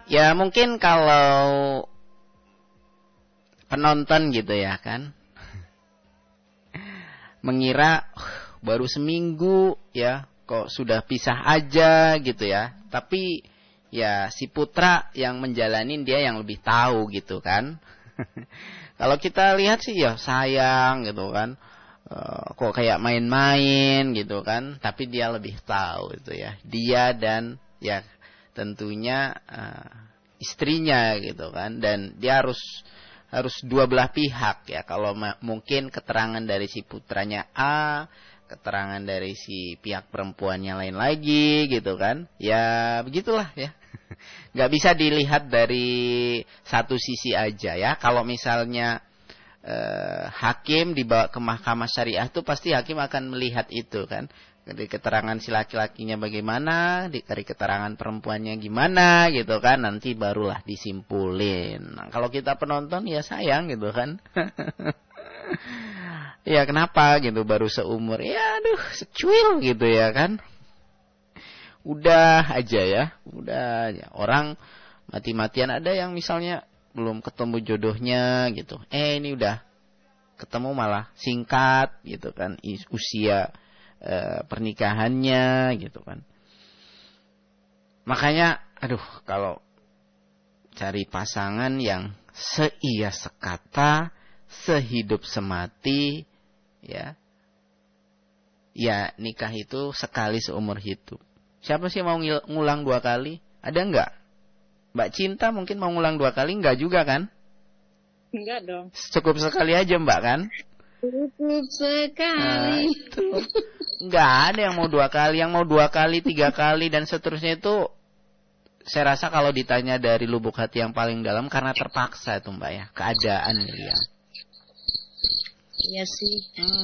Ya mungkin kalau penonton gitu ya kan, mengira baru seminggu ya kok sudah pisah aja gitu ya. Tapi ya si putra yang menjalanin dia yang lebih tahu gitu kan. Kalau kita lihat sih ya sayang gitu kan. Kok kayak main-main gitu kan. Tapi dia lebih tahu itu ya. Dia dan ya tentunya istrinya gitu kan. Dan dia harus dua belah pihak ya. Kalau mungkin keterangan dari si putranya A, keterangan dari si pihak perempuannya lain lagi gitu kan. Ya begitulah ya. Nggak bisa dilihat dari satu sisi aja ya. Kalau misalnya hakim dibawa ke mahkamah syariah tuh pasti hakim akan melihat itu kan. Dari keterangan si laki-lakinya bagaimana, dari keterangan perempuannya gimana gitu kan. Nanti barulah disimpulin. Nah, kalau kita penonton ya sayang gitu kan. Ya kenapa gitu baru seumur. Ya aduh secuil gitu ya kan. Udah aja ya. Udah aja. Orang mati-matian ada yang misalnya belum ketemu jodohnya gitu. Ini udah ketemu malah singkat gitu kan. Usia pernikahannya gitu kan. Makanya aduh kalau cari pasangan yang seia sekata, sehidup semati ya. Ya nikah itu sekali seumur hidup. Siapa sih mau ngulang 2 kali? Ada enggak? Mbak Cinta mungkin mau ngulang 2 kali? Enggak juga kan? Enggak dong. Cukup sekali aja Mbak kan? Cukup sekali. Enggak ada yang mau 2 kali. Yang mau 2 kali, 3 kali dan seterusnya itu saya rasa kalau ditanya dari lubuk hati yang paling dalam karena terpaksa itu Mbak ya. Keadaan ya. Iya sih.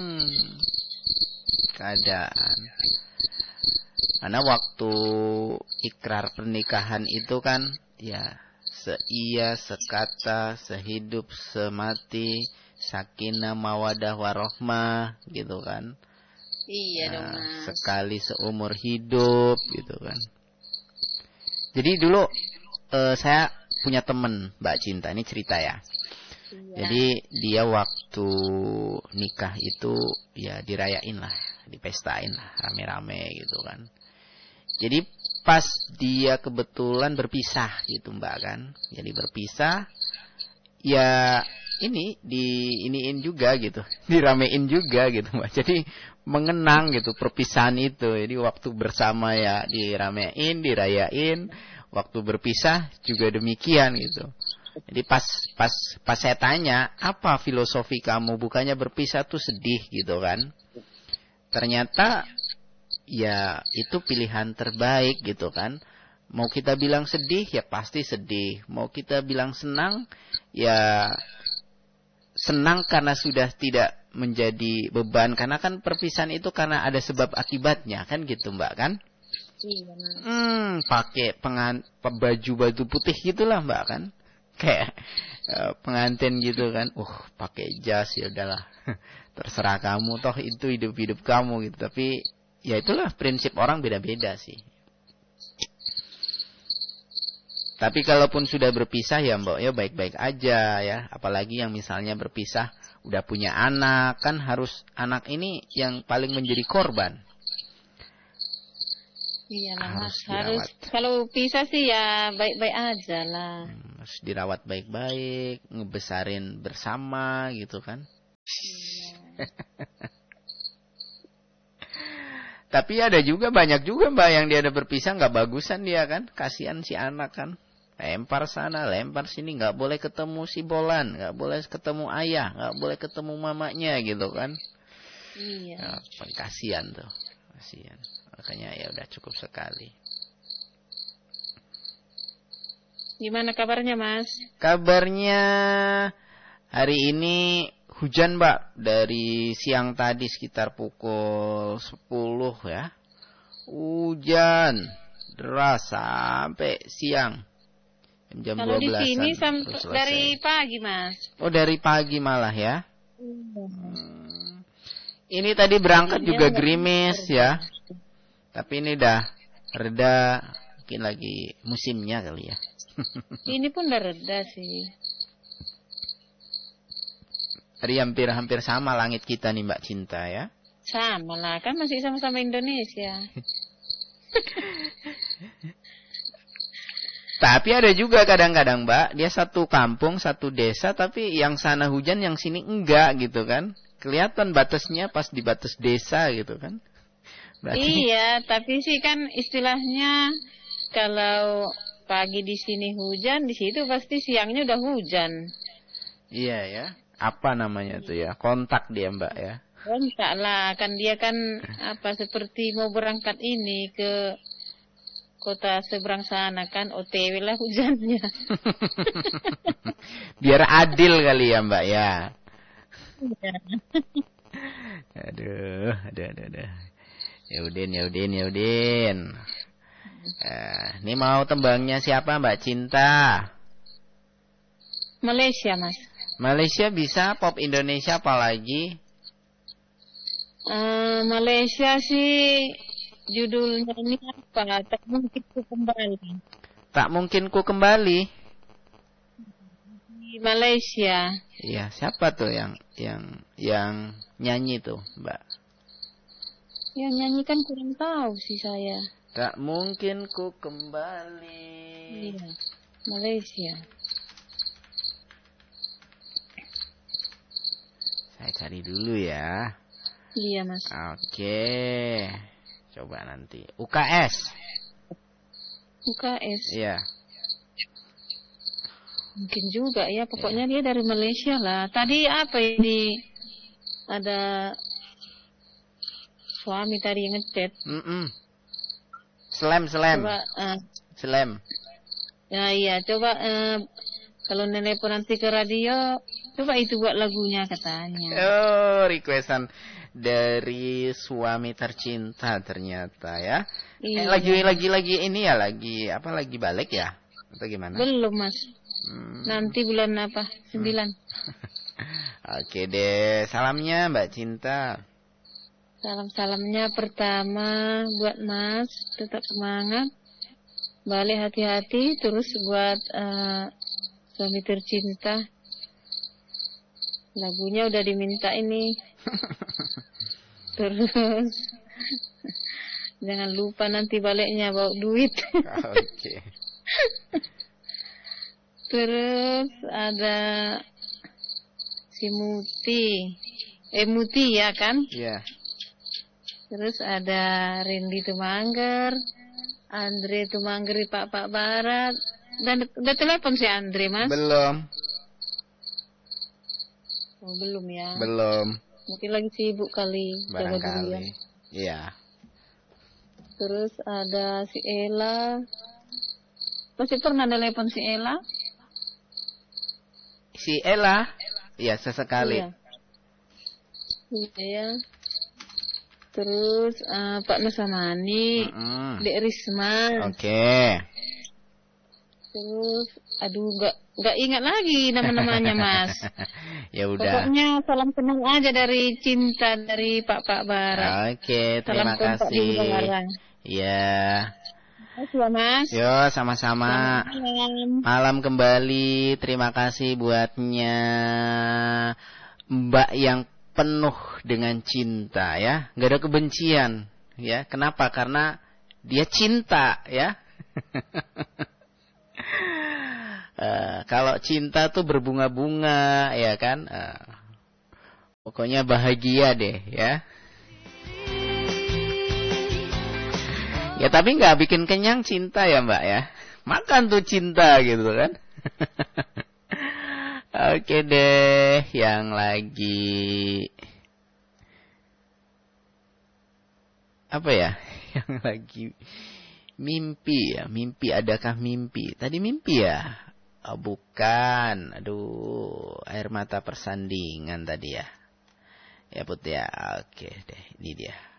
Keadaan. Karena waktu ikrar pernikahan itu kan ya seia, sekata, sehidup, semati, sakinah, mawadah, warohmah gitu kan. Iya dong Mas. Sekali seumur hidup gitu kan. Jadi dulu saya punya temen Mbak Cinta, ini cerita ya. Iya. Jadi dia waktu nikah itu ya dirayain lah, dipestain lah, rame-rame gitu kan. Jadi pas dia kebetulan berpisah gitu Mbak kan. Jadi berpisah ya iniin juga gitu. Diramein juga gitu Mbak. Jadi mengenang gitu perpisahan itu. Jadi waktu bersama ya diramein, dirayain. Waktu berpisah juga demikian gitu. Jadi pas saya tanya, apa filosofi kamu? Bukannya berpisah tuh sedih gitu kan. Ternyata ya itu pilihan terbaik gitu kan. Mau kita bilang sedih ya pasti sedih. Mau kita bilang senang ya senang karena sudah tidak menjadi beban. Karena kan perpisahan itu karena ada sebab akibatnya kan gitu Mbak kan. Pakai baju putih gitulah Mbak kan. Kayak pengantin gitu kan. Pakai jas ya udahlah. Terserah kamu toh itu hidup kamu gitu. Tapi ya itulah prinsip orang beda-beda sih. Tapi kalaupun sudah berpisah ya Mbak ya baik-baik aja ya. Apalagi yang misalnya berpisah udah punya anak. Kan harus anak ini yang paling menjadi korban. Iya lah harus kalau pisah sih ya baik-baik aja lah. Harus dirawat baik-baik. Ngebesarin bersama gitu kan. Tapi ada juga banyak juga Mbak yang dia ada berpisah nggak bagusan dia kan. Kasihan si anak kan. Lempar sana, lempar sini, nggak boleh ketemu si Bolan, nggak boleh ketemu ayah, nggak boleh ketemu mamanya gitu kan. Iya. Kasihan tuh, kasihan. Makanya ya udah cukup sekali. Gimana kabarnya Mas? Kabarnya hari ini hujan Mbak dari siang tadi sekitar pukul 10 ya. Hujan deras sampai siang. Jam kalau 12-an. Kalau di sini sampai dari pagi Mas. Oh dari pagi malah ya. Ini tadi berangkat juga gerimis ya. Tapi ini dah reda. mungkin lagi musimnya kali ya. Ini pun udah reda sih. Tadi hampir sama langit kita nih Mbak Cinta ya. Sama lah, kan masih sama-sama Indonesia. Tapi ada juga kadang-kadang Mbak, dia satu kampung, satu desa, tapi yang sana hujan, yang sini enggak gitu kan. Kelihatan batasnya pas di batas desa gitu kan. Berarti... Iya, tapi sih kan istilahnya kalau pagi di sini hujan, di situ pasti siangnya udah hujan. Iya ya. Apa namanya tuh ya? Kontak dia Mbak ya. Kontak lah, kan dia kan seperti mau berangkat ini ke kota seberang sana kan, OTW lah hujannya. Biar adil kali ya Mbak ya. Aduh. Ya Udin. Ini mau tembangnya siapa Mbak Cinta? Malaysia Mas. Malaysia bisa, pop Indonesia apalagi? Malaysia sih judulnya ini apa? Tak mungkin ku kembali. Tak mungkin ku kembali. Di Malaysia. Iya, siapa tuh yang nyanyi tuh, Mbak? Yang nyanyi kan kurang tahu sih saya. Tak mungkin ku kembali. Iya, Malaysia. Saya cari dulu ya. Iya, Mas. Oke. Coba nanti. UKS. UKS. Iya. Mungkin juga ya. Pokoknya dia dari Malaysia lah. Tadi apa ini? Ada suami tadi yang ngechat. Slam. Coba, Slam. Ya iya. Coba kalau nenek pun nanti ke radio, coba itu buat lagunya katanya. Oh, requestan dari suami tercinta ternyata ya. Iya. Lagi ini ya, lagi balik ya? Atau gimana? Belum, Mas. Nanti bulan 9. Oke deh, salamnya Mbak Cinta. Salam-salamnya pertama buat Mas, tetap semangat. Balik hati-hati, terus buat suami tercinta. Lagunya udah diminta ini. Terus jangan lupa nanti baliknya bawa duit. Oke. Terus ada si Muti ya kan? Iya. Terus ada Randy Tumangger, Andre Tumangger di Pak Barat. Dan udah telepon si Andre, Mas? Belum. Oh, belum ya? Belum. Mungkin lagi sibuk kali. Barangkali. Iya. Terus ada si Ella. Masih pernah telepon si Ella? Si Ella? Iya, sesekali. Iya. Terus Pak Nusamani, Dek Risma. Oke. Terus, aduh, nggak ingat lagi nama-namanya, Mas. Ya udah. Pokoknya salam kenal aja dari Cinta dari Pak Barat. Oke, terima kasih. Iya. Terima kasih, Mas. Yo, sama-sama. Malam kembali. Terima kasih buatnya Mbak yang penuh dengan cinta ya. Nggak ada kebencian ya. Kenapa? Karena dia cinta ya. Kalau cinta tuh berbunga-bunga ya kan. Pokoknya bahagia deh ya. Ya tapi nggak bikin kenyang cinta ya Mbak ya. Makan tuh cinta gitu kan. Oke deh, yang lagi apa ya? Yang lagi mimpi ya. Mimpi, adakah mimpi? Tadi mimpi ya? Oh, bukan. Aduh, air mata persandingan tadi ya. Ya Put ya. Oke deh, ini dia.